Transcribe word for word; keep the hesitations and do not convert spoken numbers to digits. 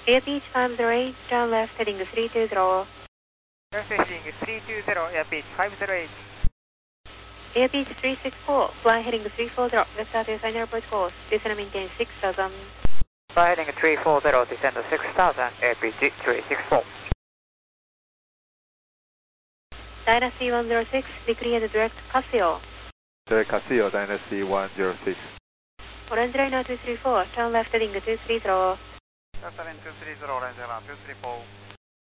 Air Beach five zero eight, turn left heading three two zero. Left heading three two zero, Air Beach five zero eight. Air Beach three six four, fly heading three four zero, west out your final approach course, descend and maintain six thousand. Fly heading three four zero, descend to six thousand, Air Beach three six four. Dynasty one zero six, declare the direct Casio. Direct Casio, Dynasty one zero six. Orange line two three four, turn left heading two three zero. Left heading two three zero, Orange line two three four.